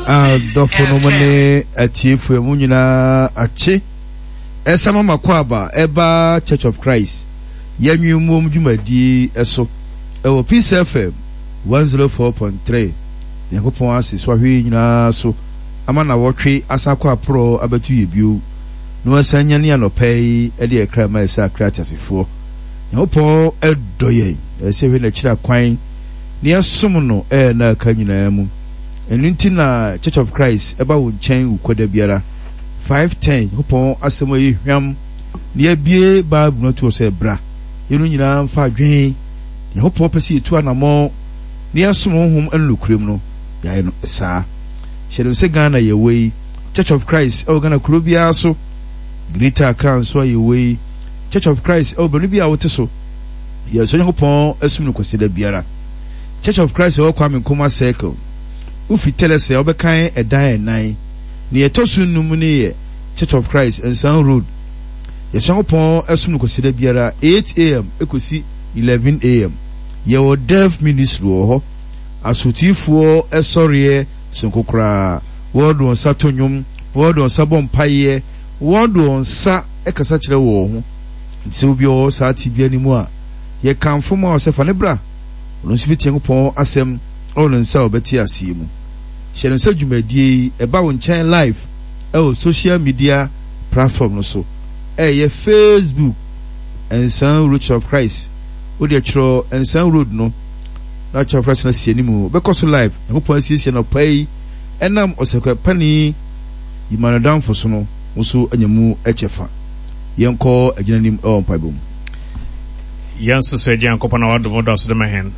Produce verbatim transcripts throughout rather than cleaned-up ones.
Ah, dofo no mone atiefu emu nyina ache. Esa mama kwaba eba Church of Christ. Yanwi mu dwumadi eso. Ewo Peace F M one oh four point three. Yakopon ase so ahwe nyina so. Ama na wotwe asakwa pro abetu yebio. No asanya ne anopai e de ekra ma esa kratasifo. Yakopon edoye. Ese we na kira kwan. Ne asom no e na aka nyina mu. Eninti na Church of Christ eba wo nchen ukoda biara five ten hopon asemo yi hwam ne abie Bible no to se bra yenu nyina mfa dwen ne hopon pese etu anamo ne asom honhom anlukrem no yae no saa hyere se Ghana ye wei Church of Christ e Ghana kuro bia so Greater Accra so ye wei Church of Christ e banu bia wote so ye so hopon asum no kwasida biara Church of Christ e Kwame Nkrumah Circle ufi telese obekan edan enan ne etosu num ne ye Church of Christ Ensan Road yesopon esum kosida biara eight a m ekosi eleven a m ye wo deaf ministry ho asotifo esoriye sonkokra word on satonyum word on sabon paye word on sa ekasa kire wo ho nti obi o sa tibia ni mu a ye kanfo ma osefa ne bra ono sibiti nkopon asem ono nsa obeti asie mu Shere nso dwumadie eba wo nchen live e o social media platform no so e ye Facebook Ensan Road of Christ o de tro Ensan Road no na Church of Christ na sie ni mu be ko so live e ho pon sie no pai enam osekwa pani imanadan fo so no muso anyamu echefa yenko aginanim e on paibom yanso so agyan ko pana wado mo do so de mahen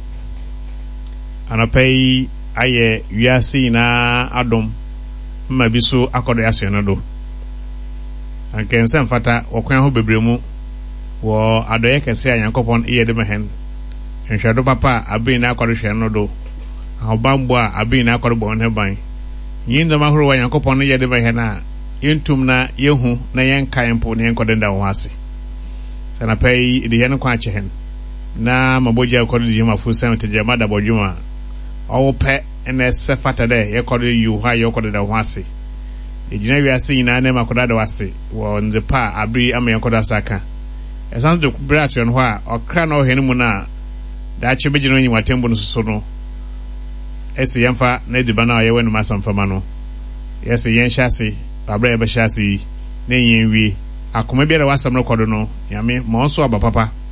anapai aye wiase na adom ma bi so akodo yaso no do anken sem fata okwan ho bebremu wo adoye kese ayankopon iye de mehen enhwado papa abin na akodo hwe no do ahobambo a abin na akodo bon heban yinda mahoro wa ayankopon iye de mehen a yentum na yehu na yenkan po na yenkodo nda ho ase sana pai de yen kwa chehen na maboja akodo di ma fu sem te jama da bojuma owo pe ene se fatade ye kodo yu ha ye kodo da ho ase ejina wi ase nyina na makoda da wase wo nze pa abri ama ye kodo asaka esan de brat yon ho a okra na ohene mu na da che begino nyi watembo no suso no ese yemfa na diba na ye wenu masamfama no yese yen hyase abra ye be hyase na yen wi akoma bi da wasam no kodo no yame mo nso aba papa